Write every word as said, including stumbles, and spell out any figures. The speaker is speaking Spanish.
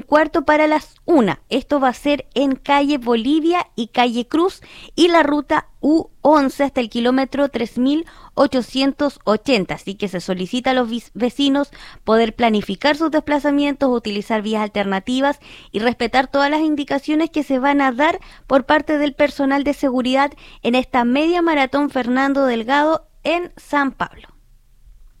cuarto para las una. Esto va a ser en calle Bolivia y calle Cruz y la ruta U once hasta el kilómetro tres mil ochocientos ochenta. Así que se solicita a los vecinos poder planificar sus desplazamientos, utilizar vías alternativas y respetar todas las indicaciones que se van a dar por parte del personal de seguridad en esta media maratón Fernando Delgado en San Pablo.